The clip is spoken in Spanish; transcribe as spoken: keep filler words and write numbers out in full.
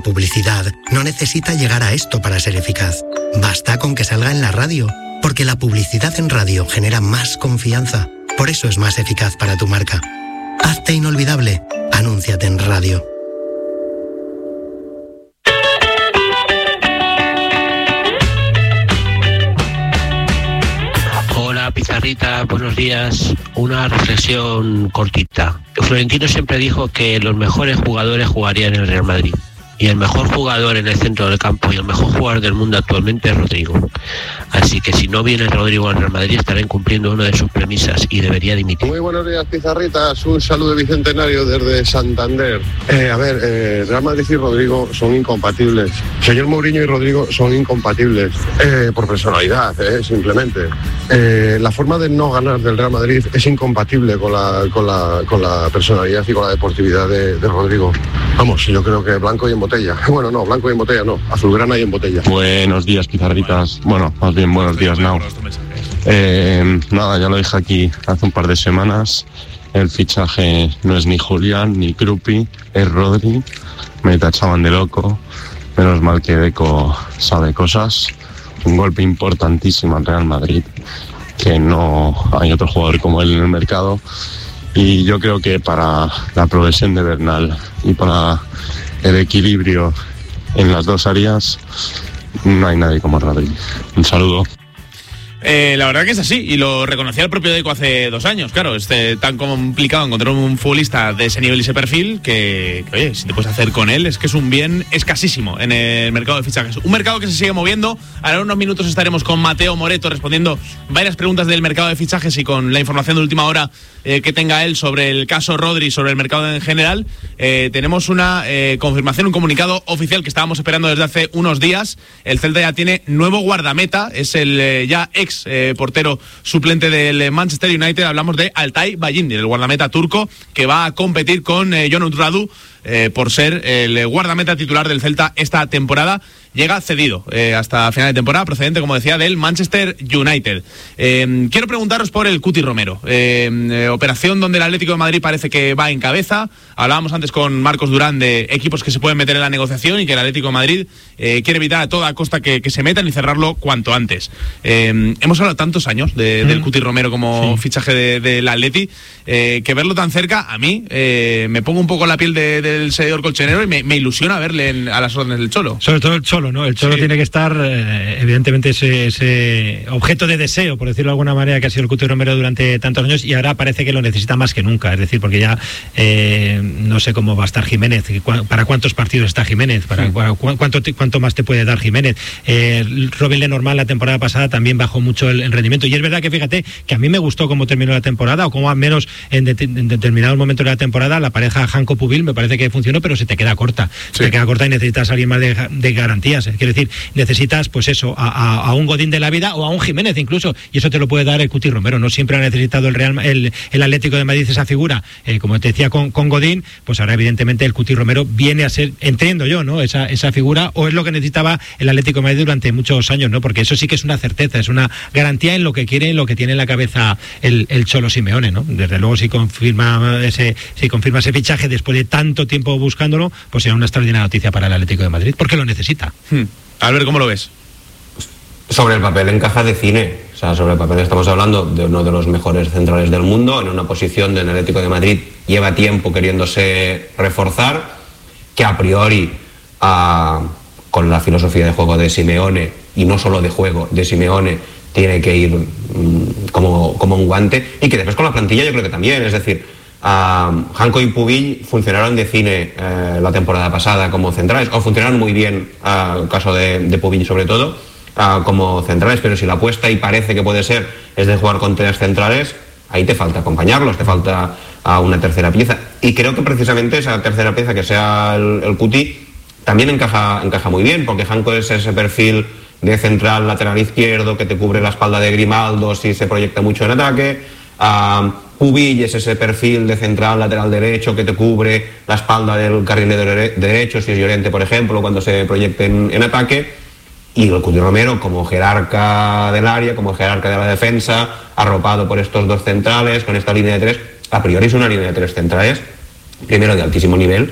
La publicidad no necesita llegar a esto para ser eficaz. Basta con que salga en la radio, porque la publicidad en radio genera más confianza. Por eso es más eficaz para tu marca. Hazte inolvidable. Anúnciate en radio. Hola Pizarrita, buenos días. Una reflexión cortita. Florentino siempre dijo que los mejores jugadores jugarían en el Real Madrid. Y el mejor jugador en el centro del campo y el mejor jugador del mundo actualmente es Rodrigo. Así que si no viene Rodrigo al Real Madrid estará incumpliendo una de sus premisas y debería dimitir. Muy buenos días, Pizarritas. Un saludo bicentenario desde Santander. Eh, a ver, eh, Real Madrid y Rodrigo son incompatibles. Señor Mourinho y Rodrigo son incompatibles. Eh, por personalidad, eh, simplemente. Eh, la forma de no ganar del Real Madrid es incompatible con la, con la, con la personalidad y con la deportividad de, de Rodrigo. Vamos, yo creo que blanco y en botella. Bueno, no, blanco y en botella no, azulgrana y en botella. Buenos días, Pizarritas. Bueno, más bien buenos días, Nau. Eh, nada, ya lo dije aquí hace un par de semanas. El fichaje no es ni Julián ni Krupi, es Rodri. Me tachaban de loco. Menos mal que Deco sabe cosas. Un golpe importantísimo al Real Madrid, que no hay otro jugador como él en el mercado. Y yo creo que para la progresión de Bernal y para el equilibrio en las dos áreas no hay nadie como Rodri. Un saludo. Eh, la verdad que es así, y lo reconocía el propio Deco hace dos años. Claro, es eh, tan complicado encontrar un futbolista de ese nivel y ese perfil que, que, oye, si te puedes hacer con él, es que es un bien escasísimo en el mercado de fichajes. Un mercado que se sigue moviendo. Ahora en unos minutos estaremos con Mateo Moreto respondiendo varias preguntas del mercado de fichajes y con la información de última hora eh, que tenga él sobre el caso Rodri, sobre el mercado en general. Eh, tenemos una eh, confirmación, un comunicado oficial que estábamos esperando desde hace unos días. El Celta ya tiene nuevo guardameta, es el eh, ya ex Eh, portero suplente del Manchester United. Hablamos de Altay Bayindir, el guardameta turco que va a competir con eh, Jon Urradu eh, por ser el guardameta titular del Celta esta temporada. Llega cedido eh, hasta final de temporada, procedente, como decía, del Manchester United. Eh, quiero preguntaros por el Cuti Romero. Eh, eh, operación donde el Atlético de Madrid parece que va en cabeza. Hablábamos antes con Marcos Durán de equipos que se pueden meter en la negociación y que el Atlético de Madrid eh, quiere evitar a toda costa que, que se metan y cerrarlo cuanto antes. Eh, hemos hablado tantos años de, mm. del Cuti Romero como sí. fichaje del de, de Atleti, eh, que verlo tan cerca, a mí eh, me pongo un poco la piel de, del seguidor colchonero y me, me ilusiona verle en, a las órdenes del Cholo. Sobre todo el Cholo. ¿No? El Cholo sí. tiene que estar, eh, evidentemente, ese, ese objeto de deseo, por decirlo de alguna manera, que ha sido el Cuti Romero durante tantos años, y ahora parece que lo necesita más que nunca. Es decir, porque ya eh, no sé cómo va a estar Jiménez, para cuántos partidos está Jiménez, para, sí. para cuánto, te, cuánto más te puede dar Jiménez. Eh, Robin Lenormand la temporada pasada también bajó mucho el, el rendimiento, y es verdad que fíjate que a mí me gustó cómo terminó la temporada, o cómo al menos en, de, en determinados momentos de la temporada la pareja Janko Pubil me parece que funcionó, pero se te queda corta, sí. se te queda corta y necesitas a alguien más de, de garantías. Quiero decir, necesitas, pues eso, a, a, a un Godín de la vida o a un Jiménez incluso, y eso te lo puede dar el Cuti Romero. No siempre ha necesitado el Real, el, el Atlético de Madrid esa figura, eh, como te decía con, con Godín, pues ahora evidentemente el Cuti Romero viene a ser, entiendo yo, ¿no? Esa, esa figura, o es lo que necesitaba el Atlético de Madrid durante muchos años, ¿no? Porque eso sí que es una certeza, es una garantía en lo que quiere, en lo que tiene en la cabeza el, el Cholo Simeone, ¿no? Desde luego, si confirma ese, si confirma ese fichaje después de tanto tiempo buscándolo, pues será una extraordinaria noticia para el Atlético de Madrid, porque lo necesita. Hmm. Albert, ¿cómo lo ves? Sobre el papel encaja de cine. O sea, sobre el papel estamos hablando de uno de los mejores centrales del mundo, en una posición del Atlético de Madrid lleva tiempo queriéndose reforzar, que a priori, uh, con la filosofía de juego de Simeone, y no solo de juego, de Simeone, tiene que ir um, como, como un guante, y que después con la plantilla yo creo que también, es decir, uh, Janko y Pubil funcionaron de cine uh, la temporada pasada como centrales, o funcionaron muy bien, uh, el caso de, de Pubil sobre todo, uh, como centrales, pero si la apuesta, y parece que puede ser, es de jugar con tres centrales, ahí te falta acompañarlos, te falta uh, una tercera pieza, y creo que precisamente esa tercera pieza, que sea el, el Cuti, también encaja, encaja muy bien, porque Janko es ese perfil de central lateral izquierdo que te cubre la espalda de Grimaldo si se proyecta mucho en ataque. Uh, Pubil es ese perfil de central lateral derecho que te cubre la espalda del carrilero de derecho si es Llorente, por ejemplo, cuando se proyecte en, en ataque. Y el Cuti Romero como jerarca del área, como jerarca de la defensa, arropado por estos dos centrales, con esta línea de tres. A priori es una línea de tres centrales, primero de altísimo nivel,